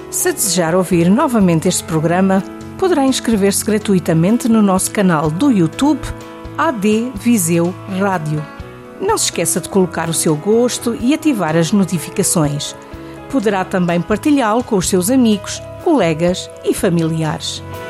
Se desejar ouvir novamente este programa, poderá inscrever-se gratuitamente no nosso canal do YouTube AD Viseu Rádio. Não se esqueça de colocar o seu gosto e ativar as notificações. Poderá também partilhá-lo com os seus amigos, colegas e familiares.